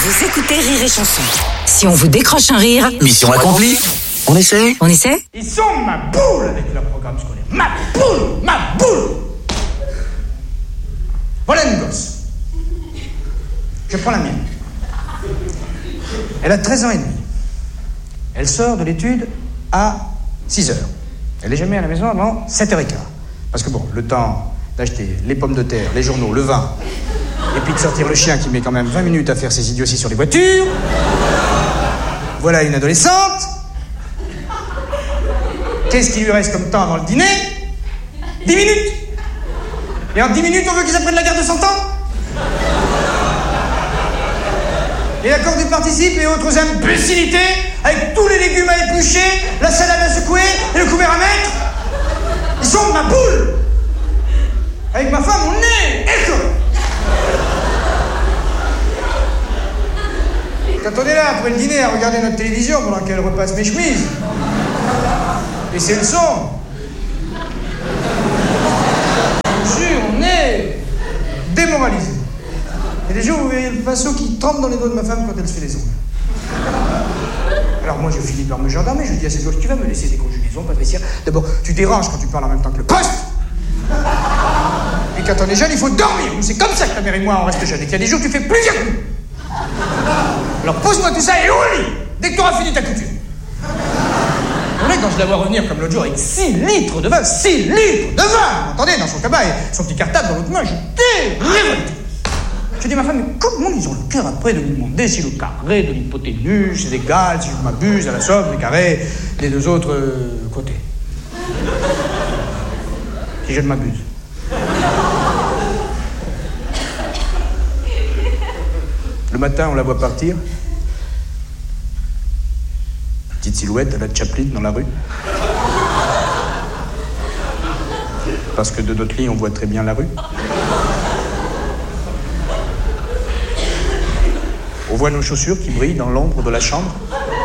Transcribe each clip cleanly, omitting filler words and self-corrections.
Vous écoutez Rire et Chanson. Si on vous décroche un rire, mission accomplie. On essaie. Ils sont ma boule avec leur programme scolaire. Ma boule. Voilà une gosse. Je prends la mienne. Elle a 13 ans et demi. Elle sort de l'étude à 6h. Elle n'est jamais à la maison avant 7h15. Parce que bon, le temps d'acheter les pommes de terre, les journaux, le vin, et puis de sortir le chien qui met quand même 20 minutes à faire ses idioties sur les voitures. Voilà une adolescente. Qu'est-ce qui lui reste comme temps avant le dîner? 10 minutes. Et en 10 minutes, on veut qu'ils apprennent la guerre de 100 ans? Et l'accord du participe et autres imbécilités, avec tous les légumes à éplucher, la salade à secouer et le couvert à mettre. Ils sont de ma boule. Avec ma femme, on est école. Quand on est là après le dîner à regarder notre télévision pendant qu'elle repasse mes chemises, et c'est le son. On est démoralisé. Il y a des jours où vous voyez le pinceau qui trempe dans les doigts de ma femme quand elle se fait les ongles. Alors moi je finis par me gendarmer, je dis à cette gauche, tu vas me laisser des conjugaisons, Patricia. D'abord, tu déranges quand tu parles en même temps que le poste. Et quand on est jeune, il faut dormir. C'est comme ça que ta mère et moi on reste jeunes. Et qu'il y a des jours où tu fais plusieurs coups. Alors pose-moi tout ça et au lit, dès que tu auras fini ta couture. Quand je la vois revenir comme l'autre jour avec 6 litres de vin, vous entendez, dans son cabas et son petit cartable dans l'autre main, j'étais révolté. Je dis à ma femme, mais comment ils ont le cœur après de lui demander si le carré de l'hypoténuse est égal, si je m'abuse, à la somme des carrés des deux autres côtés. Si je ne m'abuse. Le matin, on la voit partir. Petite silhouette à la Chaplin dans la rue. Parce que de notre lit, on voit très bien la rue. On voit nos chaussures qui brillent dans l'ombre de la chambre.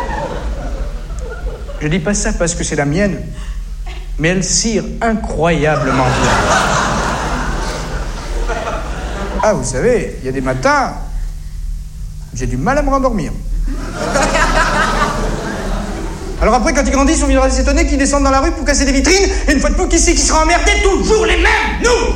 Je dis pas ça parce que c'est la mienne, mais elle cire incroyablement bien. Ah, vous savez, il y a des matins, j'ai du mal à me rendormir. Alors après, quand ils grandissent, on viendra s'étonner qu'ils descendent dans la rue pour casser des vitrines, et une fois de plus, qui c'est qui sera emmerdé? Toujours les mêmes, nous!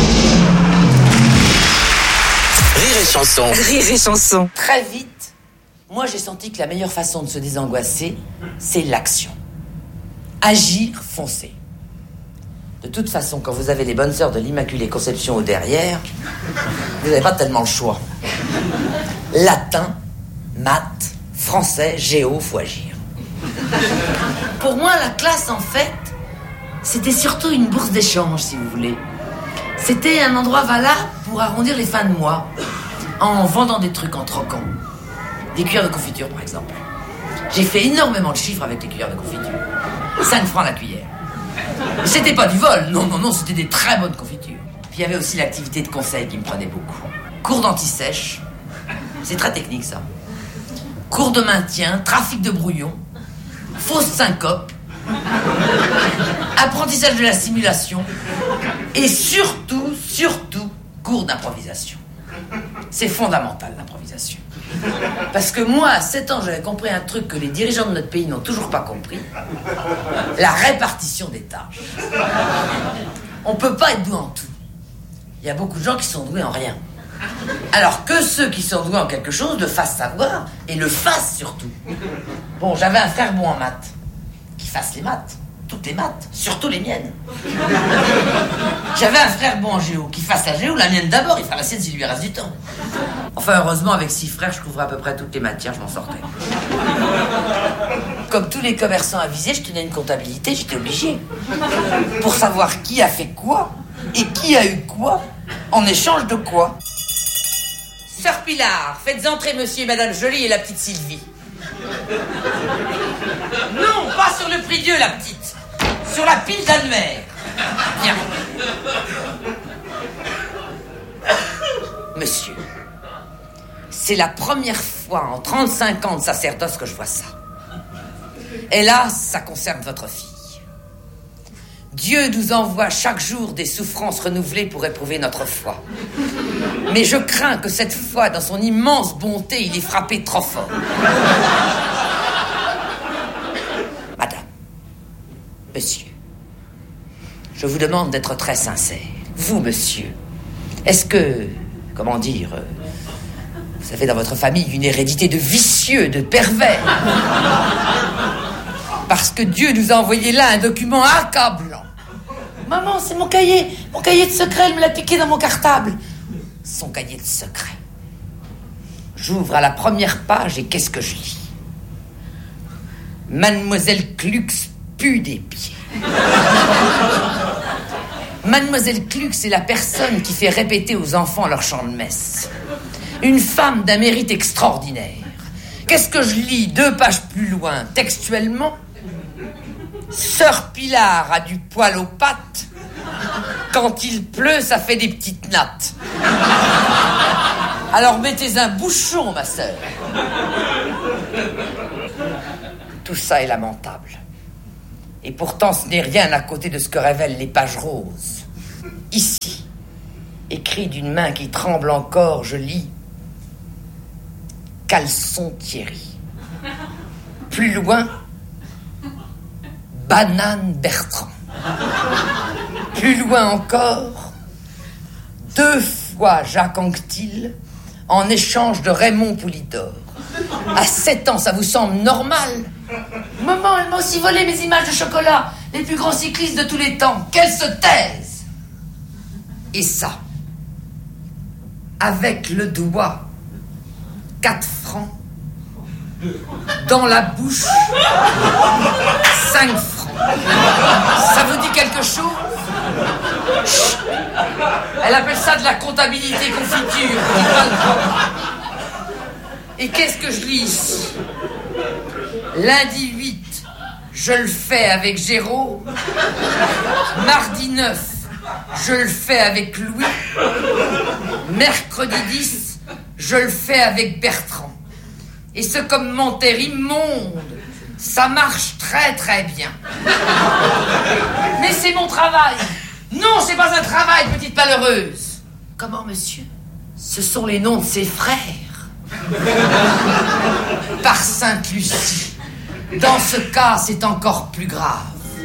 Rire et chanson. Très vite, moi j'ai senti que la meilleure façon de se désangoisser, c'est l'action. Agir, foncer. De toute façon, quand vous avez les bonnes sœurs de l'Immaculée Conception au derrière, vous n'avez pas tellement le choix. Latin, maths, français, géo, faut agir. Pour moi, la classe, en fait, c'était surtout une bourse d'échange, si vous voulez. C'était un endroit valable pour arrondir les fins de mois, en vendant des trucs, en troquant. Des cuillères de confiture, par exemple. J'ai fait énormément de chiffres avec les cuillères de confiture. 5 francs la cuillère. Mais c'était pas du vol, non, c'était des très bonnes confitures. Puis il y avait aussi l'activité de conseil qui me prenait beaucoup. Cours d'anti-sèche, c'est très technique, ça. Cours de maintien, trafic de brouillon, fausse syncope, apprentissage de la simulation et surtout, cours d'improvisation. C'est fondamental, l'improvisation. Parce que moi, à 7 ans, j'avais compris un truc que les dirigeants de notre pays n'ont toujours pas compris. La répartition des tâches. On peut pas être doué en tout. Il y a beaucoup de gens qui sont doués en rien. Alors que ceux qui sont doués en quelque chose le fassent savoir et le fassent surtout. Bon, j'avais un frère bon en maths, qui fasse les maths, toutes les maths, surtout les miennes. J'avais un frère bon en géo, qui fasse la géo, la mienne d'abord, il fera la sienne s'il lui reste du temps. Enfin, heureusement, avec 6 frères, je couvrais à peu près toutes les matières, je m'en sortais. Comme tous les commerçants avisés, je tenais une comptabilité, j'étais obligé. Pour savoir qui a fait quoi, et qui a eu quoi, en échange de quoi. Sœur Pilar, faites entrer monsieur et madame Joly et la petite Sylvie. Non, pas sur le prie-dieu, la petite. Sur la pile d'Anne-Mère. Bien. Monsieur, c'est la première fois en 35 ans de sacerdoce que je vois ça. Et là, ça concerne votre fille. Dieu nous envoie chaque jour des souffrances renouvelées pour éprouver notre foi. Mais je crains que cette fois, dans son immense bonté, il ait frappé trop fort. Madame, monsieur, je vous demande d'être très sincère. Vous, monsieur, est-ce que, comment dire, vous avez dans votre famille une hérédité de vicieux, de pervers? Parce que Dieu nous a envoyé là un document accablant. Maman, c'est mon cahier de secret, elle me l'a piqué dans mon cartable. Son cahier de secret. J'ouvre à la première page et qu'est-ce que je lis? Mademoiselle Klux pue des pieds. Mademoiselle Klux est la personne qui fait répéter aux enfants leur chant de messe. Une femme d'un mérite extraordinaire. Qu'est-ce que je lis 2 pages plus loin, textuellement? Sœur Pilar a du poil aux pattes. Quand il pleut, ça fait des petites nattes. Alors mettez un bouchon, ma sœur. Tout ça est lamentable. Et pourtant, ce n'est rien à côté de ce que révèlent les pages roses. Ici, écrit d'une main qui tremble encore, je lis Caleçon Thierry. Plus loin, Banane Bertrand. Plus loin encore, 2 fois Jacques Anquetil en échange de Raymond Poulidor. À 7 ans, ça vous semble normal? Maman, elle m'a aussi volé mes images de chocolat. Les plus grands cyclistes de tous les temps. Qu'elle se taise! Et ça, avec le doigt, 4 francs. Dans la bouche, 5 francs. Ça vous dit quelque chose? Chut. Elle appelle ça de la comptabilité confiture. Et qu'est-ce que je lis ici? Lundi 8, je le fais avec Géraud. Mardi 9, je le fais avec Louis. Mercredi 10, je le fais avec Bertrand. Et ce commentaire immonde, ça marche très très bien. Mais c'est mon travail. Non, c'est pas un travail, petite malheureuse. Comment, monsieur? Ce sont les noms de ses frères. Par Sainte-Lucie. Dans ce cas, c'est encore plus grave.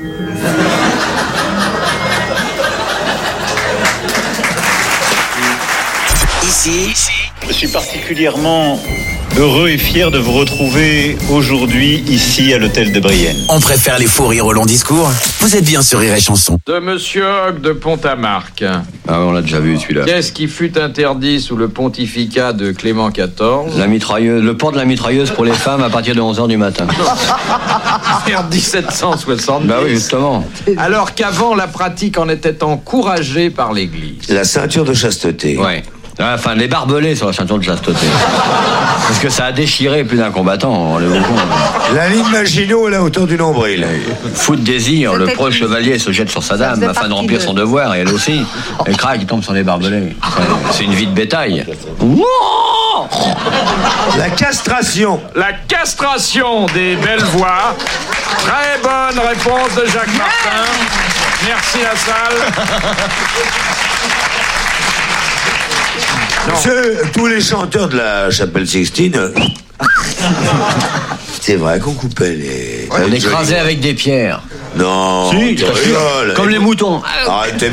Ici, je suis particulièrement heureux et fier de vous retrouver aujourd'hui ici à l'hôtel de Brienne. on préfère les faux rires au long discours. Vous êtes bien sur Rire et Chanson. De Monsieur Hogg de Pont-à-Marc. Ah, on l'a déjà vu celui-là. Qu'est-ce qui fut interdit sous le pontificat de Clément XIV? La mitrailleuse, le port de la mitrailleuse pour les femmes à partir de 11h du matin. En 1770. Bah oui, justement. Alors qu'avant, la pratique en était encouragée par l'Église. La ceinture de chasteté. Ouais. Enfin, les barbelés sur la ceinture de chasteté. Parce que ça a déchiré plus d'un combattant, on le voit. La ligne Maginot à la hauteur du nombril. Fou de désir, le preux chevalier se jette sur sa dame afin de remplir son devoir, et elle aussi. Elle craque, il tombe sur les barbelés. C'est une vie de bétail. La castration. La castration des belles voix. Très bonne réponse de Jacques Martin. Merci la salle. Monsieur, tous les chanteurs de la chapelle Sixtine, c'est vrai qu'on coupait les... On écrasait avec des pierres. Non, Si, tu je t'assure. rigoles. Comme les moutons. Arrêtez.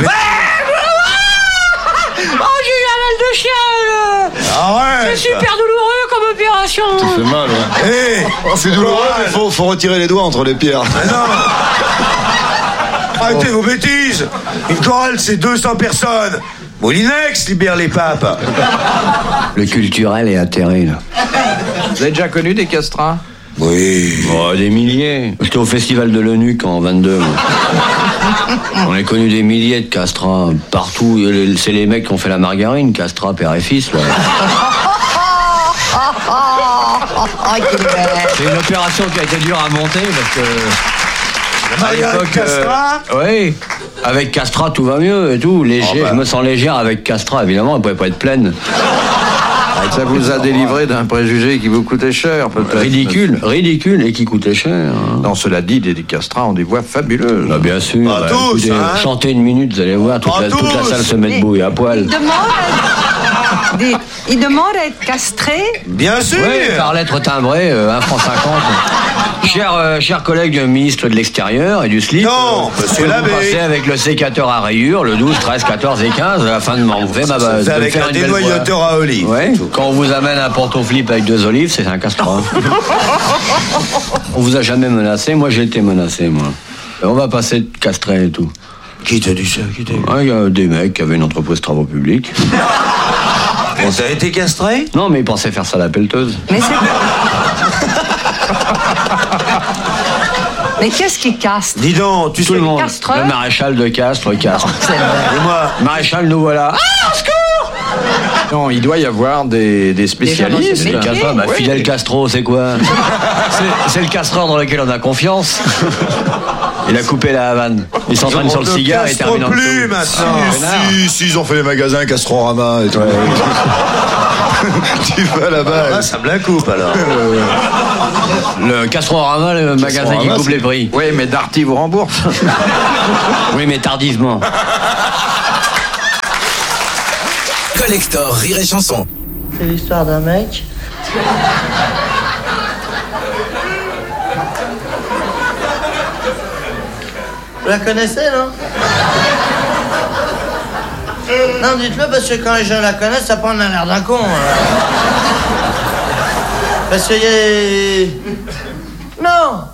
Oh, j'ai eu un mal de chien, Arrête. c'est super douloureux comme opération. Ça fait mal, ouais. Hé, C'est douloureux, mais faut retirer les doigts entre les pierres. Ah non. Arrêtez vos bêtises. Une chorale, c'est 200 personnes. Moulinex libère les papes. Le culturel est atterré, là. Vous avez déjà connu des castrats? Oui. Oh, des milliers. J'étais au festival de l'Eunuque en 22. moi. On a connu des milliers de castrats partout. C'est les mecs qui ont fait la margarine, castrats, père et fils, là. C'est une opération qui a été dure à monter parce que... Marianne Castra. Oui, avec Castra tout va mieux et tout. Léger, je me sens légère avec Castra, évidemment, elle pouvait pas être pleine. Ça vous a délivré d'un préjugé qui vous coûtait cher, peut-être. Ridicule et qui coûtait cher. Hein. Non, cela dit, des castrats ont des voix fabuleuses. Bah, bien sûr. Pas tous, écoutez, hein. Chantez une minute, vous allez voir, toute la salle se met debout et à poil. Il demande à être castré. Bien sûr. Oui, par lettre timbrée, 1,50 franc. Cher collègue du ministre de l'Extérieur et du slip, Non, monsieur vous l'abbé. passez avec le sécateur à rayures, le 12, 13, 14 et 15, afin de m'enlever ma base. C'est avec un dénoyateur à olive. Ouais. Quand on vous amène un porto-flip avec 2 olives, c'est un castrat. On vous a jamais menacé, moi j'ai été menacé, moi. On va passer de castré et tout. Qui t'a dit ça? Il y a des mecs qui avaient une entreprise de travaux publics. On t'a été castré? Non, mais ils pensaient faire ça à la pelleteuse. Mais c'est... Mais qu'est-ce qui castre? Dis donc, tu Tout sais... le monde. Castreur? Le maréchal de Castres castre. Et moi, Maréchal, nous voilà. Non, il doit y avoir des spécialistes. gens dans ce métier. Castro, Oui. Fidel Castro, c'est quoi? C'est le castreur dans lequel on a confiance. Il a coupé la Havane. Il s'entraîne sur le on ne cigare et castre termine en plus dessous. maintenant. Si, ils ont fait les magasins Castrorama et tout. Tu vas là-bas. Ah, ça me la coupe alors. Le Castrorama, le magasin qui Castrorama, coupe les prix. Oui, mais Darty vous rembourse. Oui, mais tardivement. Collector Rire et Chanson. C'est l'histoire d'un mec. Vous la connaissez, non? Non, dites-le parce que quand les gens la connaissent, ça prend l'air d'un con. Parce qu'il y a... Non.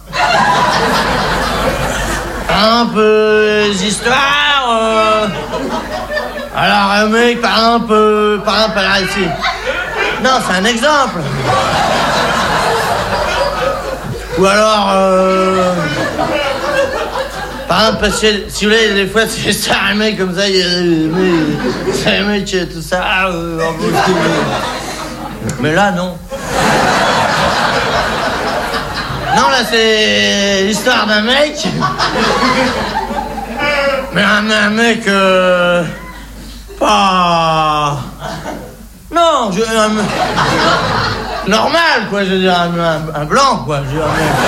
Un peu les histoires. Alors, un mec, par exemple, là, ici. Non, c'est un exemple. Ou alors, par exemple, parce que, si vous voulez, des fois, c'est ça, un mec comme ça, c'est un mec, tout ça, mais là, non. Non, là, c'est l'histoire d'un mec. Mais un mec, pas... Non, normal, quoi, je veux dire, un blanc, quoi, je veux dire,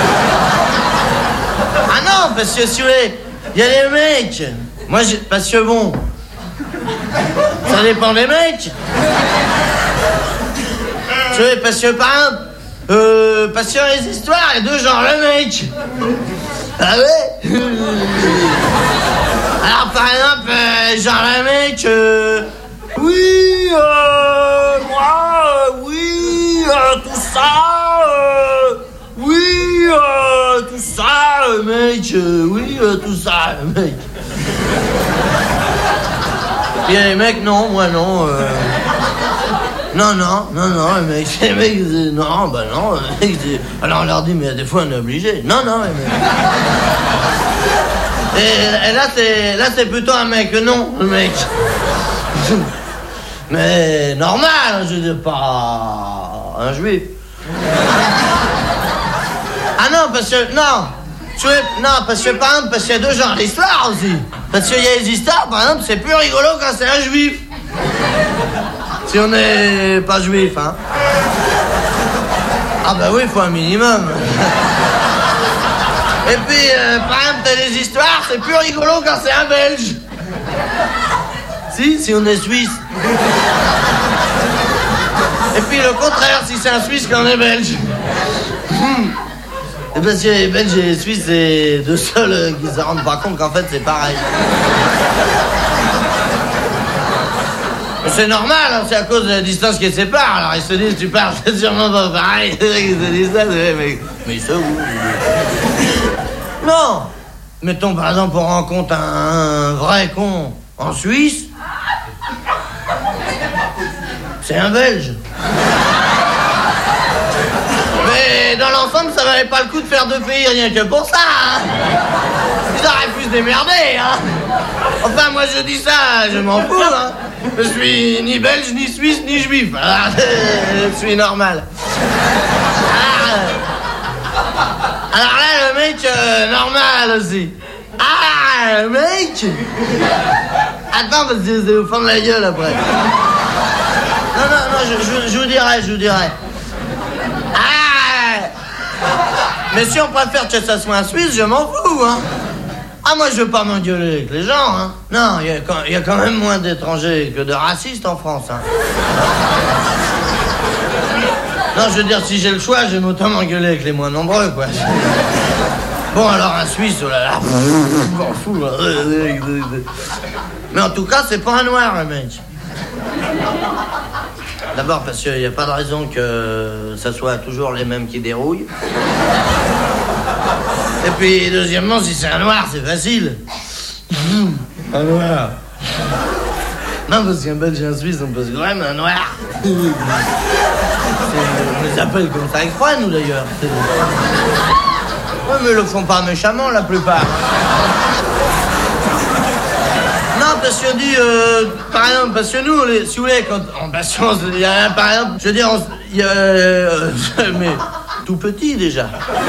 Ah non, parce que si vous voulez, il y a des mecs. Moi, parce que bon, ça dépend des mecs. Tu vois, parce que par exemple, parce qu'il y a les histoires, il y a deux genres, le mec. Ah ouais. Alors par exemple, genre le mec, oui, moi, oui, tout ça, oui, tout ça, mec, oui, tout ça, mec. Et les mecs, non, moi non. Non, les mecs, non, bah non, les mecs, alors on leur dit, mais des fois on est obligé. Non, les mecs. Et là c'est plutôt un mec, non, le mec. Mais normal, je dis pas un juif. Ah non, parce que, non, parce que par exemple, parce qu'il y a deux genres d'histoires aussi. Parce qu'il y a les histoires, par exemple, c'est plus rigolo quand c'est un juif. Si on n'est pas juif, hein. Ah bah oui, il faut un minimum. Et puis, par exemple, t'as des histoires, c'est plus rigolo quand c'est un Belge. Si on est suisse. Et puis le contraire, si c'est un Suisse quand on est Belge. Et parce que les Belges et les Suisses, c'est deux seuls qui se rendent pas compte qu'en fait c'est pareil. C'est normal, hein, c'est à cause de la distance qui les sépare. Alors ils se disent, tu parles, c'est sûrement pas pareil. Ils se disent ça, mais ça où? Non. Mettons par exemple, on rencontre un vrai con en Suisse. C'est un Belge. Mais dans l'ensemble, ça valait pas le coup de faire deux pays rien que pour ça. Hein. Ils auraient pu se démerder. Hein. Enfin, moi je dis ça, je m'en fous. Hein. Je suis ni belge, ni suisse, ni juif. Alors, je suis normal. Alors là, le mec, normal aussi. Ah, le mec. Attends, parce que je vais vous fendre la gueule après. Non, je vous dirai. Ah! Mais si on préfère que ça soit un Suisse, je m'en fous, hein. Ah, moi, je veux pas m'engueuler avec les gens, hein. Non, il y a quand même moins d'étrangers que de racistes en France, hein. Non, je veux dire, si j'ai le choix, j'aime autant m'engueuler avec les moins nombreux, quoi. Bon, alors un Suisse, oh là là, je m'en fous, hein. Mais en tout cas, c'est pas un noir, le mec. D'abord parce qu'il n'y a pas de raison que ça soit toujours les mêmes qui dérouillent. Et puis, deuxièmement, si c'est un noir, c'est facile. Un noir. Non, parce qu'un Belge et un Suisse, on peut se vraiment un noir. On les appelle comme ça exprès, nous, d'ailleurs. Oui, mais ils le font pas méchamment, la plupart. Non, parce que dit, par exemple, parce que nous, si vous voulez, quand en patience, il y a un, par exemple, je veux dire, il y a, mais tout petit déjà.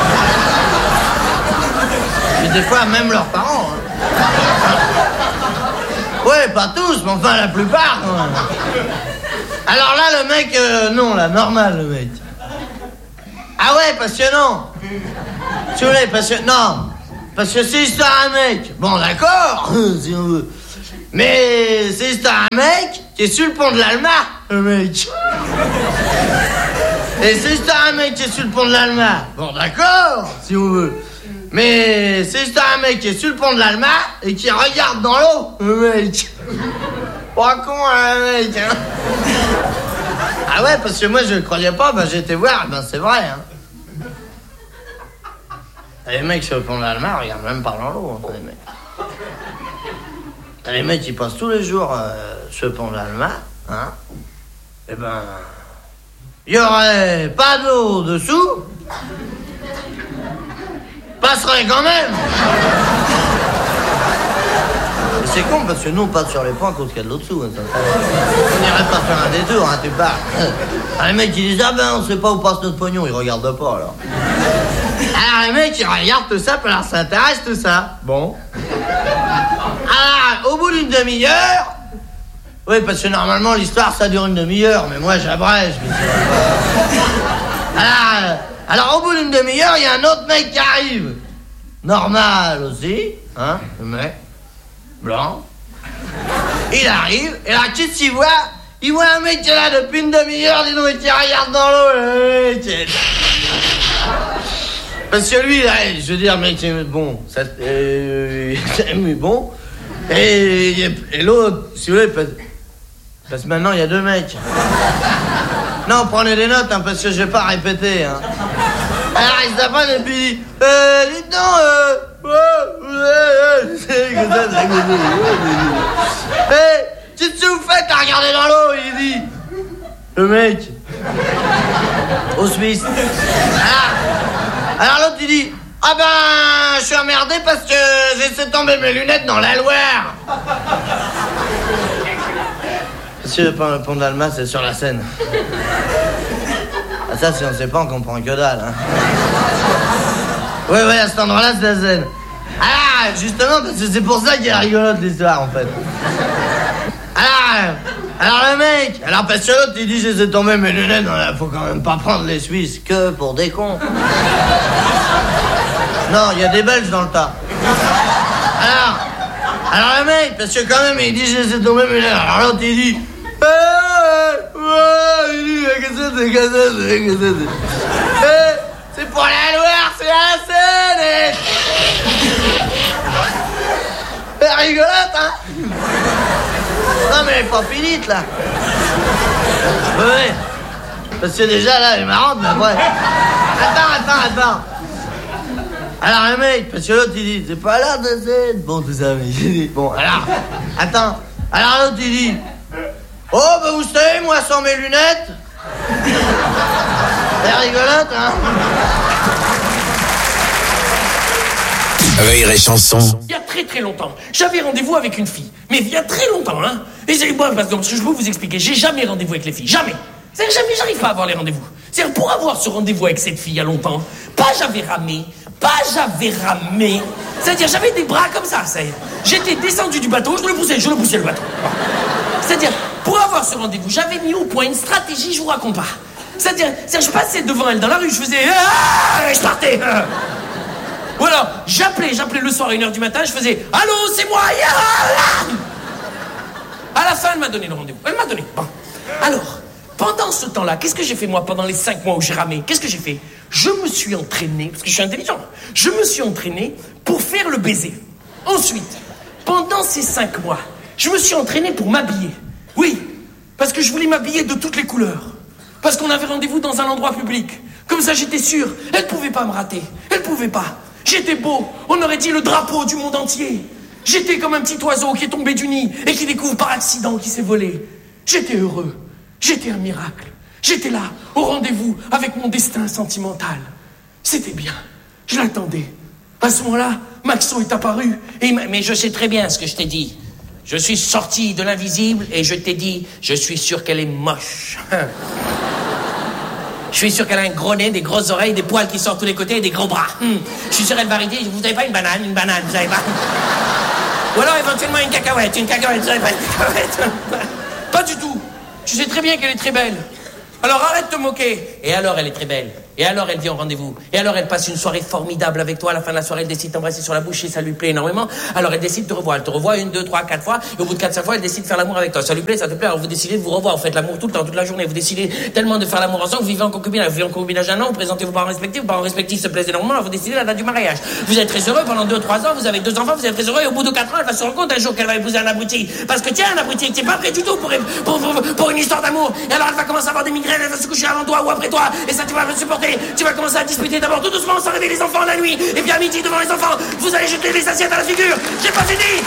Mais des fois, même leurs parents. Hein. Ouais, pas tous, mais enfin la plupart. Hein. Alors là, le mec, non, là, normal, le mec. Ah ouais, parce que non. Si vous voulez, parce que non, parce que c'est histoire un mec. Bon, d'accord, si on veut. Mais c'est histoire un mec qui est sur le pont de l'Alma, le mec. Et c'est histoire un mec qui est sur le pont de l'Alma. Bon, d'accord, si on veut. Mais c'est histoire un mec qui est sur le pont de l'Alma et qui regarde dans l'eau, le mec. Pas con, hein, le mec, hein. Ah ouais, parce que moi, je ne croyais pas, j'ai été voir, c'est vrai, hein. Les mecs sur le pont de l'Alma regardent même pas dans l'eau, hein, les mecs. Les mecs, ils passent tous les jours sur le pont de l'Alma, hein. Eh ben, il y aurait pas d'eau dessous, passerait quand même. Et c'est con parce que nous on passe sur les ponts à cause qu'il y a de l'eau dessous. Hein, on n'irait pas faire un détour, hein, tu parles. Alors les mecs ils disent on sait pas où passe notre pognon, ils regardent pas alors. Alors les mecs ils regardent tout ça, puis alors ça intéresse tout ça. Bon. Alors au bout d'une demi-heure, oui parce que normalement l'histoire ça dure une demi-heure, mais moi j'abrège. Alors au bout d'une demi-heure, il y a un autre mec qui arrive. Normal aussi, hein, le mec, blanc. Il arrive, et là, qu'est-ce qu'il voit? Il voit un mec qui est là depuis une demi-heure, dis donc, et qui regarde dans l'eau, le mec. Parce que lui, là, je veux dire, mec, bon, ça, mais bon. Et l'autre, si vous voulez, parce que maintenant, il y a deux mecs. Non, prenez des notes, hein, parce que je vais pas répéter, hein. Alors, il s'apprend et puis dites donc, qu'est-ce que vous faites à regarder dans l'eau, il dit. Le mec. Au Suisse. Alors l'autre, il dit, ah ben, je suis emmerdé parce que j'ai laissé tomber mes lunettes dans la Loire. Monsieur, le pont de l'Alma, c'est sur la Seine. Ah, ça, si on sait pas, on comprend que dalle, hein. Ouais, à cet endroit-là, c'est la Seine. Ah, justement, parce que c'est pour ça qu'il est rigolote, l'histoire, en fait. Alors le mec, parce que l'autre, il dit, j'ai laissé tomber mes lunettes, faut quand même pas prendre les Suisses que pour des cons. Non, il y a des Belges dans le tas. Alors le mec, parce que quand même, il dit, j'ai laissé tomber mes lunettes. Alors l'autre, il dit, c'est pour la Loire, c'est la Seine. C'est rigolote, hein. Non mais elle est pas finite là. Ouais. Parce que déjà là elle est marrante mais après. Attends. Alors le mec, parce que l'autre il dit, c'est pas là de Seine. Bon tout ça mais il dit, bon alors, attends. Alors l'autre il dit, oh bah vous savez moi sans mes lunettes. C'est rigolote hein. Rire et chanson. Il y a très longtemps, j'avais rendez-vous avec une fille. Mais il y a très longtemps, hein. Et c'est moi, parce que je peux vous expliquer, j'ai jamais rendez-vous avec les filles. Jamais. C'est-à-dire, jamais, j'arrive pas à avoir les rendez-vous. C'est-à-dire, pour avoir ce rendez-vous avec cette fille il y a longtemps, j'avais ramé. C'est-à-dire, j'avais des bras comme ça. J'étais descendu du bateau, je le poussais le bateau. C'est-à-dire, pour avoir ce rendez-vous, j'avais mis au point une stratégie, je vous raconte pas. C'est-à-dire, je passais devant elle dans la rue, je faisais... et je partais. Ou alors, j'appelais le soir à 1h du matin, je faisais « Allô, c'est moi !» À la fin, elle m'a donné le rendez-vous. Elle m'a donné. Bon. Alors, pendant ce temps-là, qu'est-ce que j'ai fait, moi, pendant les 5 mois où j'ai ramé? Qu'est-ce que j'ai fait? Je me suis entraîné, parce que je suis intelligent, je me suis entraîné pour faire le baiser. Ensuite, pendant ces 5 mois, je me suis entraîné pour m'habiller. Oui, parce que je voulais m'habiller de toutes les couleurs. Parce qu'on avait rendez-vous dans un endroit public. Comme ça, j'étais sûr. Elle pouvait pas me rater. Elle pouvait pas. J'étais beau. On aurait dit le drapeau du monde entier. J'étais comme un petit oiseau qui est tombé du nid et qui découvre par accident qu'il s'est volé. J'étais heureux. J'étais un miracle. J'étais là, au rendez-vous, avec mon destin sentimental. C'était bien. Je l'attendais. À ce moment-là, Maxon est apparu et il m'a... Mais je sais très bien ce que je t'ai dit. Je suis sorti de l'invisible et je t'ai dit, je suis sûr qu'elle est moche. Je suis sûr qu'elle a un gros nez, des grosses oreilles, des poils qui sortent de tous les côtés et des gros bras. Je suis sûr qu'elle va arrêter, vous n'avez pas une banane, vous n'avez pas... Ou alors éventuellement une cacahuète, vous n'avez pas une cacahuète. Pas du tout. Tu sais très bien qu'elle est très belle. Alors arrête de te moquer. Et alors elle est très belle. Et alors elle vient au rendez-vous. Et alors elle passe une soirée formidable avec toi. À la fin de la soirée, elle décide de t'embrasser sur la bouche et ça lui plaît énormément. Alors elle décide de te revoir. Elle te revoit 1, 2, 3, 4 fois. Et au bout de 4-5 fois, elle décide de faire l'amour avec toi. Ça lui plaît, ça te plaît. Alors vous décidez de vous revoir. Vous faites l'amour tout le temps, toute la journée. Vous décidez tellement de faire l'amour ensemble. Vous vivez en concubinage. Vous vivez en concubinage 1 an. Vous présentez vos parents respectifs. Vos parents respectifs se plaisent énormément. Alors vous décidez la date du mariage. Vous êtes très heureux pendant 2-3 ans. Vous avez 2 enfants. Vous êtes très heureux. Et au bout de 4 ans, elle va se rendre compte un jour qu'elle va épouser un abruti. Parce que tiens, un abruti, t'es pas prêt du tout pour une histoire d'amour. Et alors elle va commencer à avoir des migraines. Elle va se coucher avant toi ou après toi. Et ça, tu vas le supporter. Tu vas commencer à disputer d'abord tout doucement sans réveiller les enfants la nuit. Et puis à midi devant les enfants, vous allez jeter les assiettes à la figure. J'ai pas fini.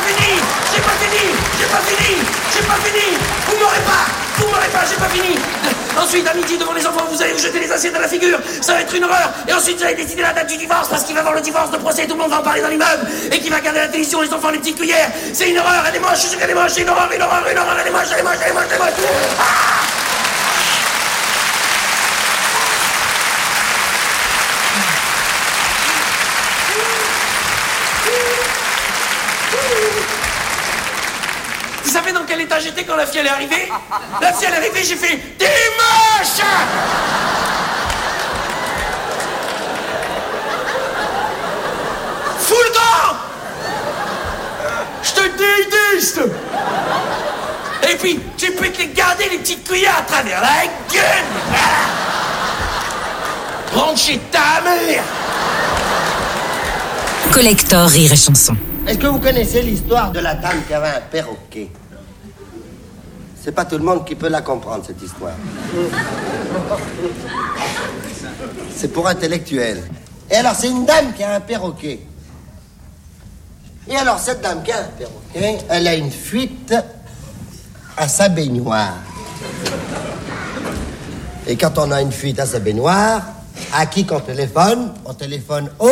Vous m'aurez pas, j'ai pas fini. Ensuite, à midi devant les enfants, vous allez vous jeter les assiettes à la figure. Ça va être une horreur. Et ensuite, vous allez décider la date du divorce parce qu'il va y avoir le divorce de procès. Tout le monde va en parler dans l'immeuble. Et qui va regarder la télévision, les enfants, les petites cuillères. C'est une horreur, elle est moche, elle est moche, c'est une horreur, elle est moche. Ah! Vous savez dans quel état j'étais quand la fille elle est arrivée? La fille elle est arrivée, j'ai fait « T'es moche !» Fous le camp! Je te déteste! Et puis, tu peux te garder les petites cuillères à travers la gueule! Rentre chez ta mère! Collector Rire et Chanson. Est-ce que vous connaissez l'histoire de la dame qui avait un perroquet? C'est pas tout le monde qui peut la comprendre, cette histoire. C'est pour intellectuels. Et alors, c'est une dame qui a un perroquet. Et alors, cette dame qui a un perroquet, elle a une fuite à sa baignoire. Et quand on a une fuite à sa baignoire, à qui qu'on téléphone? On téléphone au...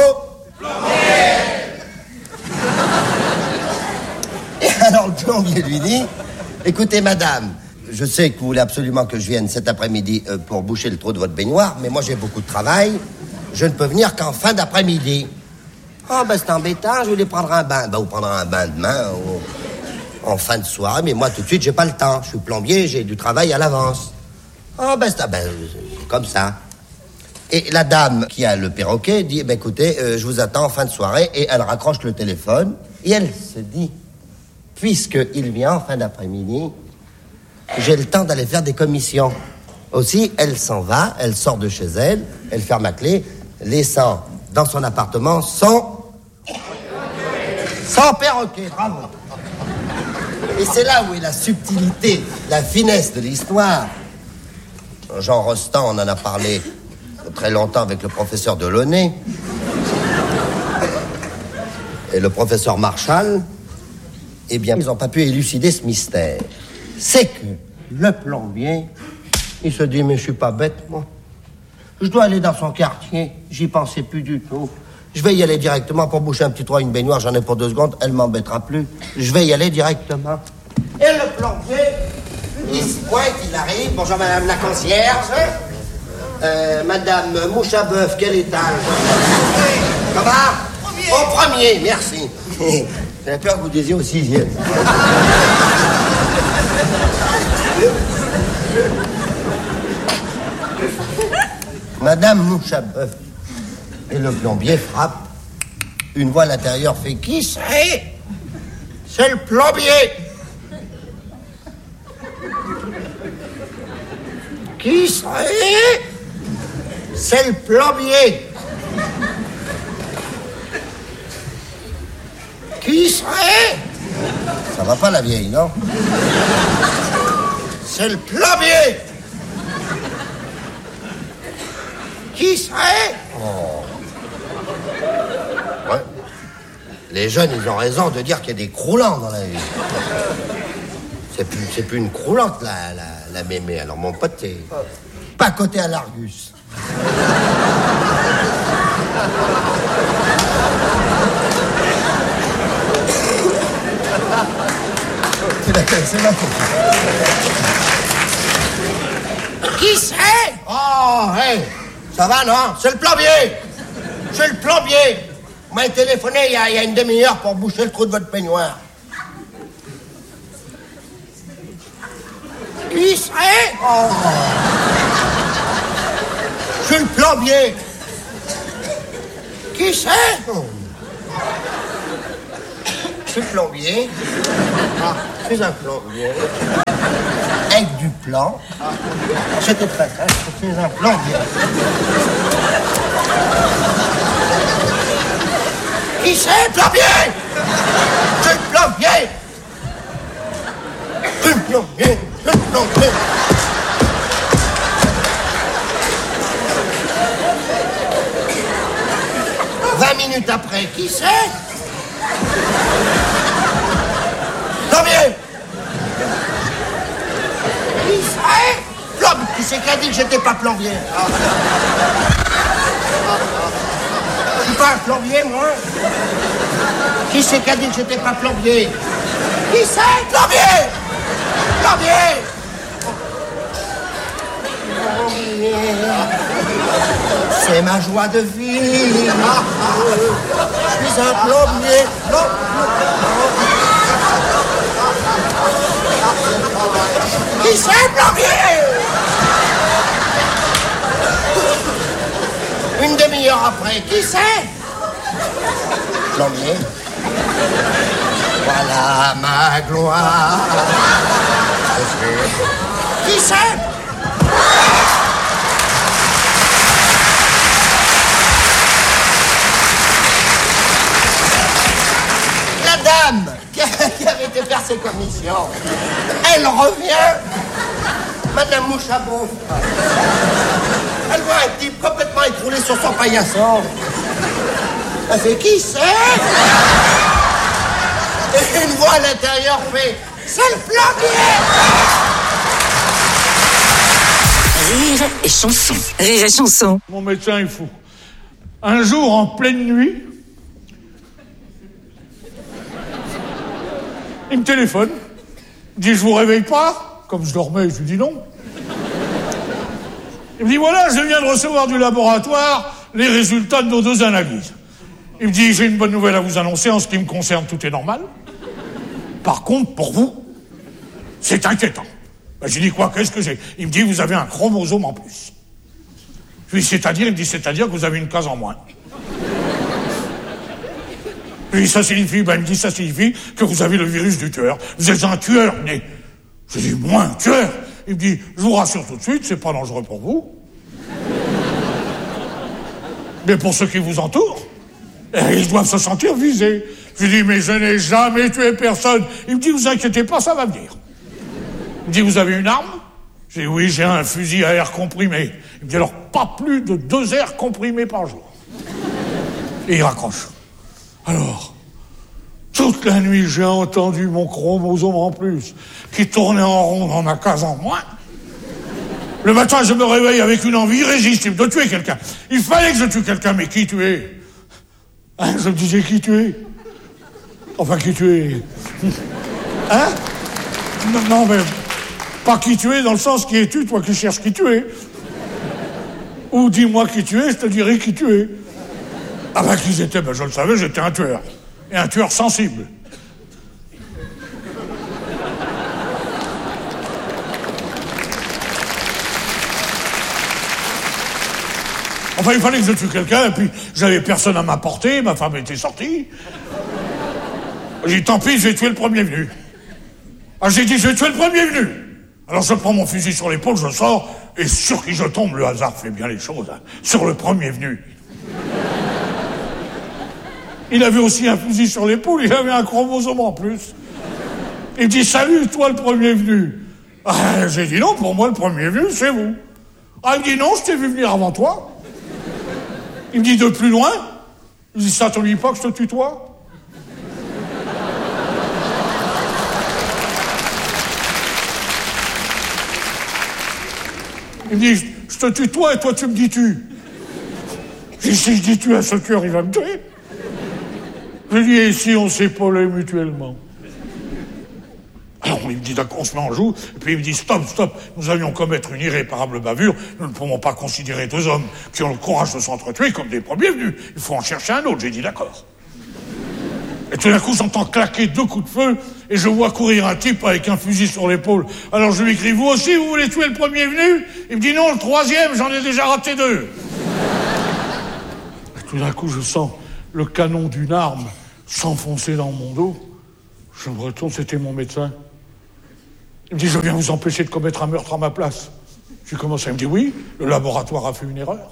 Et alors le plombier lui dit: écoutez madame, je sais que vous voulez absolument que je vienne cet après-midi pour boucher le trou de votre baignoire, mais moi j'ai beaucoup de travail, je ne peux venir qu'en fin d'après-midi. Oh ben c'est embêtant, je voulais prendre un bain. Ben vous prendrez un bain demain en fin de soirée, mais moi tout de suite j'ai pas le temps, je suis plombier, j'ai du travail à l'avance. Oh ben c'est comme ça. Et la dame qui a le perroquet dit: ben écoutez, je vous attends en fin de soirée. Et elle raccroche le téléphone et elle se dit: puisqu'il vient en fin d'après-midi, j'ai le temps d'aller faire des commissions. Aussi, elle s'en va, elle sort de chez elle, elle ferme la clé, laissant dans son appartement son perroquet. Bravo. Et c'est là où est la subtilité, la finesse de l'histoire. Jean Rostand, on en a parlé très longtemps avec le professeur Delaunay. Et le professeur Marchal, eh bien, ils n'ont pas pu élucider ce mystère. C'est que le plombier, il se dit: mais je suis pas bête, moi. Je dois aller dans son quartier. J'y pensais plus du tout. Je vais y aller directement pour boucher un petit trou à une baignoire. J'en ai pour 2 secondes. Elle m'embêtera plus. Je vais y aller directement. Et le plombier, il se pointe, il arrive. Bonjour, madame la concierge. Madame Mouche à Bœuf, quel étage? Comment? Au premier, merci. J'avais peur que vous disiez au 6e. Madame Mouchabeuf. Et le plombier frappe. Une voix à l'intérieur fait qui c'est? C'est le plombier. Qui c'est? C'est le plombier. Qui serait? Ça va pas la vieille, non? C'est le plombier. Qui serait? Oh. Ouais. Les jeunes, ils ont raison de dire qu'il y a des croulants dans la vie. C'est plus une croulante, la mémé. Alors, mon pote, t'es pas côté à l'Argus. C'est la Qui c'est? Oh, hey, ça va, non? C'est le plombier. C'est le plombier. Vous m'avez téléphoné il y a une demi-heure pour boucher le trou de votre peignoir. Qui c'est? Oh. C'est le plombier. Qui c'est? Oh. C'est le plombier. Ah, c'est un plombier. Avec du plan. Ah. C'était pas ça, c'est un plombier. Qui c'est, le plombier? C'est le plombier. C'est le plombier. C'est le plombier. Minutes après, qui c'est? Plombier. Qui c'est? Plombier. Qui c'est qui a dit que j'étais pas plombier? Je suis pas un plombier, moi. Qui c'est qui a dit que j'étais pas plombier? Qui c'est? Plombier. Plombier. C'est ma joie de vivre. Je suis un plombier. Qui c'est, plombier? Une demi-heure après, qui c'est? Plombier. Voilà ma gloire. Qui c'est? La dame qui avait été faire ses commissions, elle revient. Madame Mouchabon. Elle voit un type complètement écroulé sur son paillasson. Elle fait qui c'est? Et une voix à l'intérieur fait c'est le plombier. Rire et chanson. Rire et chanson. Mon médecin est fou. Un jour, en pleine nuit, il me téléphone. Il dit, je vous réveille pas? Comme je dormais, je lui dis non. Il me dit, voilà, je viens de recevoir du laboratoire les résultats de nos 2 analyses. Il me dit, j'ai une bonne nouvelle à vous annoncer. En ce qui me concerne, tout est normal. Par contre, pour vous, c'est inquiétant. Ben, je lui dis, quoi, qu'est-ce que j'ai? Il me dit, vous avez un chromosome en plus. Je lui dis, c'est-à-dire? Il me dit, c'est-à-dire que vous avez une case en moins. Je lui dis, ça signifie? Ben, il me dit, ça signifie que vous avez le virus du tueur. Vous êtes un tueur né. Je lui dis, moi, un tueur? Il me dit, je vous rassure tout de suite, c'est pas dangereux pour vous. Mais pour ceux qui vous entourent, ils doivent se sentir visés. Je lui dis, mais je n'ai jamais tué personne. Il me dit, vous inquiétez pas, ça va venir. Il me dit, vous avez une arme? J'ai dit, oui, j'ai un fusil à air comprimé. Il me dit, alors, pas plus de 2 airs comprimés par jour. Et il raccroche. Alors, toute la nuit, j'ai entendu mon chromosome en plus, qui tournait en rond dans ma case en moins. Le matin, je me réveille avec une envie irrésistible de tuer quelqu'un. Il fallait que je tue quelqu'un, mais qui tuer? Hein, je me disais, qui tuer? Enfin, qui tuer? Hein? Non, mais pas qui tuer dans le sens qui es-tu, toi qui cherches qui tuer. Ou dis-moi qui tuer, je te dirai qui tuer. Ah ben, qui j'étais? Ben, je le savais, j'étais un tueur. Et un tueur sensible. Enfin, il fallait que je tue quelqu'un, et puis j'avais personne à m'apporter, ma femme était sortie. J'ai dit, tant pis, je vais tuer le premier venu. J'ai dit, je vais tuer le premier venu. Alors je prends mon fusil sur l'épaule, je sors, et sur qui je tombe, le hasard fait bien les choses, hein, sur le premier venu. Il avait aussi un fusil sur l'épaule, il avait un chromosome en plus. Il me dit, salut, toi le premier venu. J'ai dit, non, pour moi le premier venu, c'est vous. Il me dit, non, je t'ai vu venir avant toi. Il me dit, de plus loin. Il me dit, ça te dit pas que je te tutoie? Il me dit, je te tutoie et toi tu me dis tu. J'ai dit, si je dis tu à ce cœur, il va me tuer. Je lui dis, et si on s'épaulait mutuellement? Alors il me dit, d'accord, on se met en joue, et puis il me dit, stop, nous allions commettre une irréparable bavure, nous ne pouvons pas considérer deux hommes qui ont le courage de s'entretuer comme des premiers venus, il faut en chercher un autre. J'ai dit, d'accord. Et tout d'un coup, j'entends claquer 2 coups de feu, et je vois courir un type avec un fusil sur l'épaule. Alors je lui crie, vous aussi, vous voulez tuer le premier venu? Il me dit, non, le troisième, j'en ai déjà raté 2. Et tout d'un coup, je sens le canon d'une arme s'enfoncer dans mon dos. Je me retourne, c'était mon médecin. Il me dit, je viens vous empêcher de commettre un meurtre à ma place. J'ai commencé, il me dit, oui, le laboratoire a fait une erreur.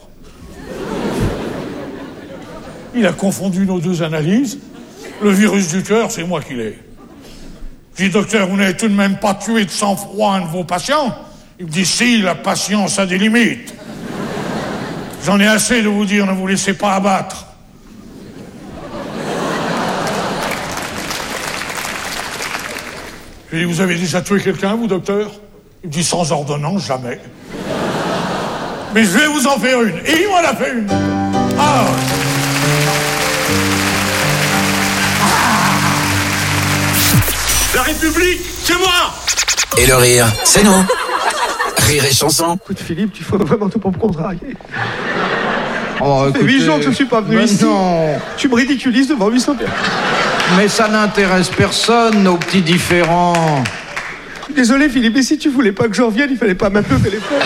Il a confondu nos 2 analyses. Le virus du cœur, c'est moi qui l'ai. Je dis, docteur, vous n'avez tout de même pas tué de sang-froid un de vos patients? Il me dit, si, la patience a des limites. J'en ai assez de vous dire, ne vous laissez pas abattre. Je lui dis, vous avez déjà tué quelqu'un, vous, docteur? Il me dit, sans ordonnance, jamais. Mais je vais vous en faire une. Et il m'en a fait une. La République, c'est moi! Et le rire, c'est nous. Rire et chanson. Écoute, Philippe, tu fais vraiment tout pour me contrarier. Ça fait 8 jours que je suis pas venu ici. Non. Tu me ridiculises devant 800 personnes. Mais ça n'intéresse personne, nos petits différends. Désolé, Philippe, mais si tu voulais pas que je revienne, il fallait pas m'appeler au téléphone.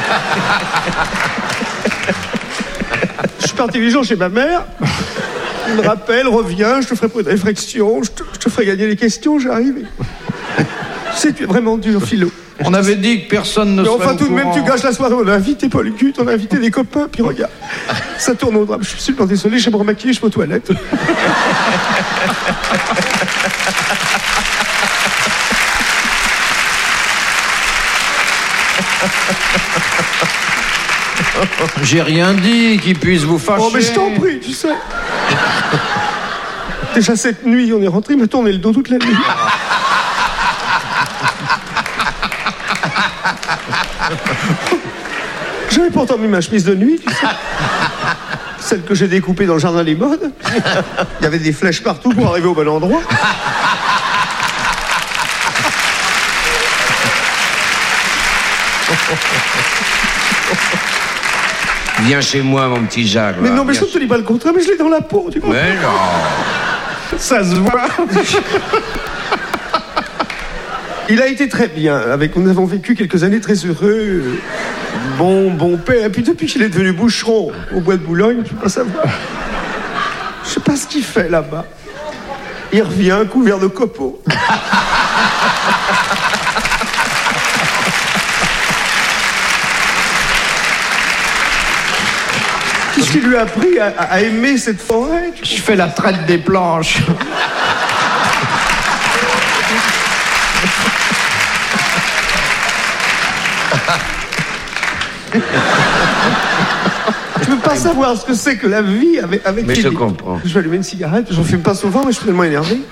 Je suis parti 8 jours chez ma mère. Il me rappelle, reviens, je te ferai pas de réflexion, je te ferai gagner les questions, j'arrive. Tu sais, tu es vraiment dur, Philo. On avait dit que personne ne serait enfin, tout de même, courant. tu gâches la soirée. On a invité Paul Gut, on a invité des copains, puis regarde. Ça tourne au drame. Je suis absolument désolé, je vais me remaquiller, je vais aux toilettes. J'ai rien dit qui puisse vous fâcher. Oh, mais je t'en prie, tu sais. Déjà cette nuit, on est rentré, il m'a tourné le dos toute la nuit. J'avais pourtant mis ma chemise de nuit, tu sais. Celle que j'ai découpée dans le jardin des modes. Il y avait des flèches partout pour arriver au bon endroit. Viens chez moi, mon petit Jacques. Mais non, mais je ne te dis pas le contraire, mais je l'ai dans la peau, tu vois. Mais non. Ça se voit. Il a été très bien. Nous avons vécu quelques années très heureux. Bon père. Et puis depuis qu'il est devenu boucheron au bois de Boulogne, je ne peux pas savoir. Je ne sais pas ce qu'il fait là-bas. Il revient couvert de copeaux. Qu'est-ce qui lui a appris à aimer cette forêt? Je fais la traite des planches. Tu peux pas savoir ce que c'est que la vie avec Mais Philippe. je comprends. Je vais allumer une cigarette, j'en fume pas souvent, mais je suis tellement énervé.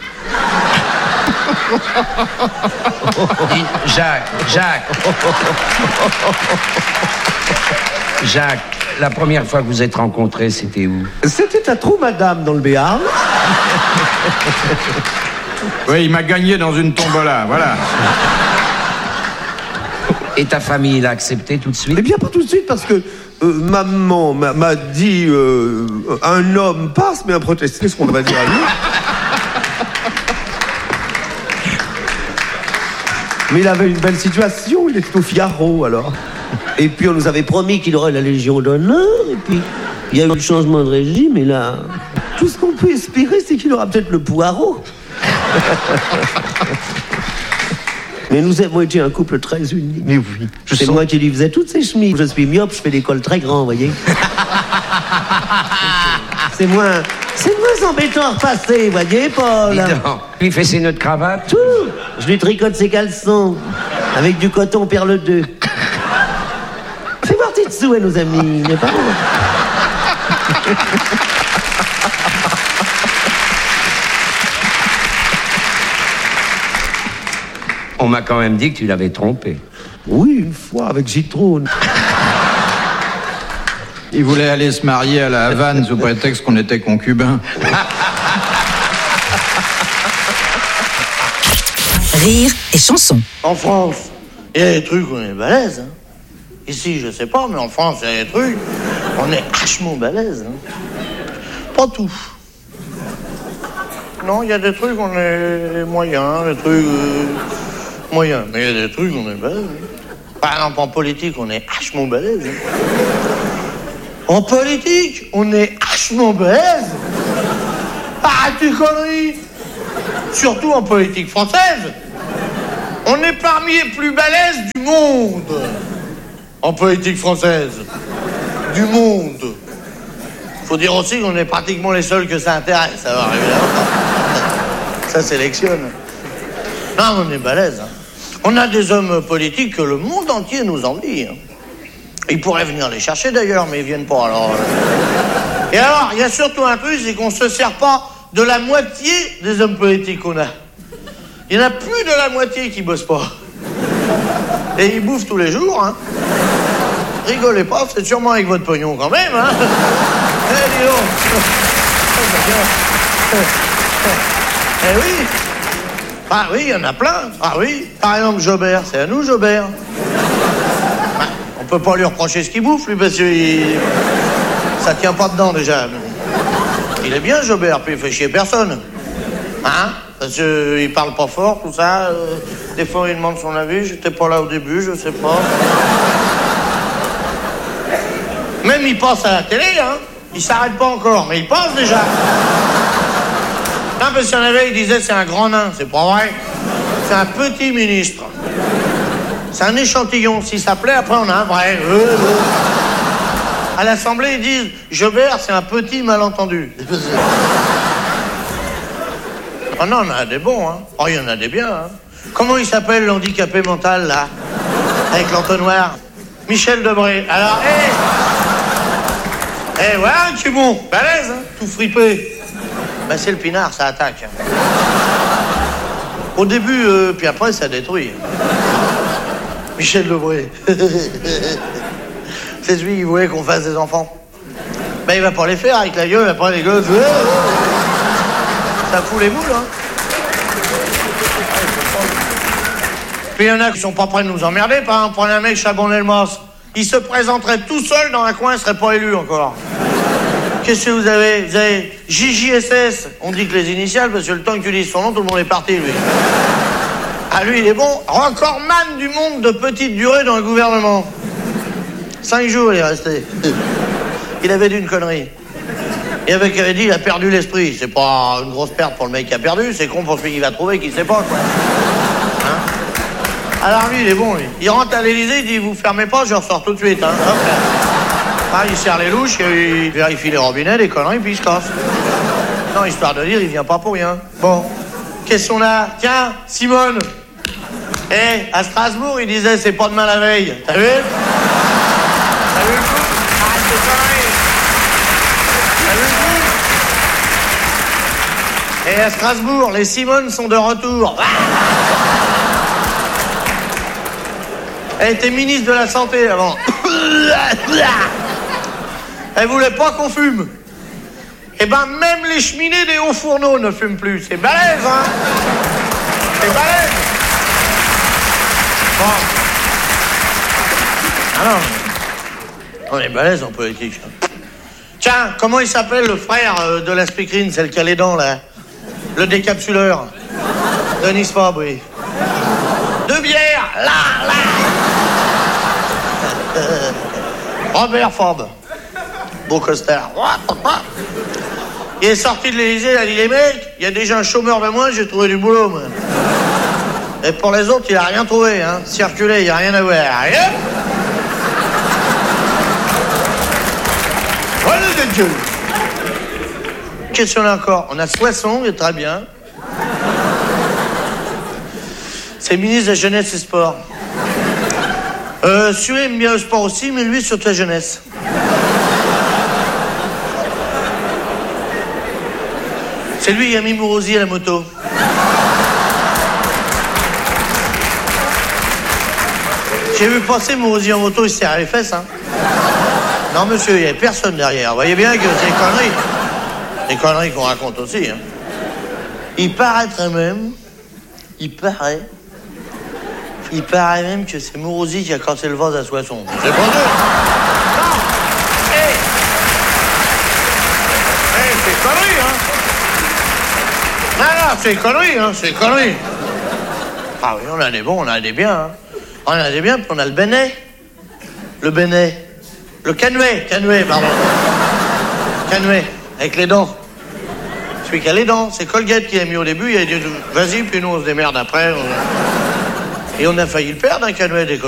Jacques, la première fois que vous êtes rencontrés, c'était où? C'était à Trou-Madame, dans le Béarn. Oui, il m'a gagné dans une tombola, voilà. Et ta famille l'a accepté tout de suite? Eh bien, pas tout de suite, parce que maman m'a dit un homme passe, mais un protesté, ce qu'on va dire à lui. Mais il avait une belle situation, il était au Figaro, alors. Et puis on nous avait promis qu'il aurait la Légion d'honneur, et puis Il y a eu le changement de régime, et là, tout ce qu'on peut espérer, c'est qu'il aura peut-être le poireau. Mais nous avons été un couple très uni. Mais oui. C'est moi qui lui faisais toutes ses chemises. Je suis myope, je fais des cols très grands, vous voyez. C'est moins embêtant à repasser, vous voyez, Paul. Il fait ses nœuds de cravate. Tout. Je lui tricote ses caleçons avec du coton perle 2. Fais voir Titsou et nos amis, n'est pas bon. On m'a quand même dit que tu l'avais trompé. Oui, une fois, avec Gitrone. Il voulait aller se marier à la Havane sous prétexte qu'on était concubins. Rire et chanson. En France, il y a des trucs, on est balèze. Hein. Ici, je sais pas, mais en France, il y a des trucs, on est hachement balèze. Hein. Pas tout. Non, il y a des trucs, on est moyens, des trucs moyens. Mais il y a des trucs, on est balèze. Par exemple, en politique, on est hachement balèze. En politique, on est hachement balèze. Arrête tes conneries. Surtout en politique française. On est parmi les plus balèzes du monde. En politique française. Du monde. Faut dire aussi qu'on est pratiquement les seuls que ça intéresse. Alors, évidemment, ça sélectionne. Non, on est balèze. Hein. On a des hommes politiques que le monde entier nous envie. Hein. Ils pourraient venir les chercher d'ailleurs, mais ils viennent pas. Alors. Et alors, il y a surtout un truc, c'est qu'on se sert pas de la moitié des hommes politiques qu'on a. Il y en a plus de la moitié qui bossent pas. Et ils bouffent tous les jours, hein. Rigolez pas, c'est sûrement avec votre pognon quand même, hein. Eh, dis donc. Eh oui. Ah oui, il y en a plein. Ah oui. Par exemple, Jobert, c'est à nous, Jobert. On peut pas lui reprocher ce qu'il bouffe, lui, parce que ça tient pas dedans, déjà. Il est bien, Jobert, puis il fait chier personne. Hein? Parce qu'il parle pas fort, tout ça. Des fois, il demande son avis. J'étais pas là au début, je sais pas. Même il passe à la télé, hein. Il s'arrête pas encore, mais il passe déjà. Non, parce qu'il y en avait, il disait c'est un grand nain. C'est pas vrai. C'est un petit ministre. C'est un échantillon. Si ça plaît, après on a un vrai. À l'Assemblée, ils disent Jobert, c'est un petit malentendu. Oh non, on a des bons, hein. Oh, il y en a des biens, hein. Comment il s'appelle l'handicapé mental, là? Avec l'entonnoir? Michel Debré. Alors, voilà, tu es bon. Balèze, hein. Tout fripé. Ben, c'est le pinard, ça attaque. Au début, puis après, ça détruit. Michel Debré. C'est celui qui voulait qu'on fasse des enfants. Ben, il va pas les faire avec la gueule, après les gosses. Ça fout les boules, hein. Puis il y en a qui sont pas prêts de nous emmerder. Par exemple, prenez un mec Chabon-Delmas. Il se présenterait tout seul dans un coin, il serait pas élu encore. Qu'est-ce que vous avez? Vous avez JJSS. On dit que les initiales, parce que le temps que tu dises son nom, tout le monde est parti, lui. Ah, lui, il est bon. Recordman du monde de petite durée dans le gouvernement. 5 jours, il est resté. Il avait dit une connerie. Et avec dit, il a perdu l'esprit. C'est pas une grosse perte pour le mec qui a perdu, c'est con pour celui qui va trouver, qui sait pas, quoi. Hein? Alors lui, il est bon, lui. Il rentre à l'Élysée, il dit, vous fermez pas, je ressors tout de suite, hein. Hop. Ah, il serre les louches, il vérifie les robinets, les conneries, puis il se casse. Non, histoire de dire, il vient pas pour rien. Bon, qu'est-ce qu'on a? Tiens, Simone. À Strasbourg, il disait, c'est pas demain la veille. T'as vu? T'as vu le coup? Arrête de conneries. T'as vu le coup? Et à Strasbourg, les Simones sont de retour. Elle était ministre de la Santé avant. Elle voulait pas qu'on fume. Eh ben, même les cheminées des hauts fourneaux ne fument plus. C'est balèze, hein? C'est balèze. Bon. Ah non. On est balèze en politique. Tiens, comment il s'appelle le frère de la speakerine, celle qui a les dents, là? Le décapsuleur. Denis Fabre, oui. 2 bières, là. Robert Fabre. beau costard. Il est sorti de l'Élysée, il a dit, les mecs, il y a déjà un chômeur de moins, j'ai trouvé du boulot, moi. Et pour les autres, il a rien trouvé, hein. Circuler, il n'y a rien à voir. Rien. Voilà de Dieu. Qu'est-ce qu'on a encore? On a Soissons, il est très bien. C'est ministre de la Jeunesse et Sport. Celui aime bien le sport aussi, mais lui, surtout la jeunesse. C'est lui qui a mis Mourouzi à la moto. J'ai vu passer Mourouzi en moto, il s'est serré les fesses, hein. Non, monsieur, il n'y avait personne derrière. Vous voyez bien que c'est des conneries. Des conneries qu'on raconte aussi, hein. Il paraîtrait même... Il paraît même que c'est Mourouzi qui a cassé le vase à Soissons. C'est pas sûr. Non. C'est conneries, hein. Non, c'est conneries, hein. C'est conneries. Ah oui, on a des bons, on a des biens, hein. On a des biens, puis on a le Bénet. Le Bénet. Le Canouet, pardon. Canouet, avec les dents. Celui qui a les dents, c'est Colgate qui l'a mis au début, il a dit, vas-y, puis nous on se démerde après. Et on a failli le perdre, un Canouet des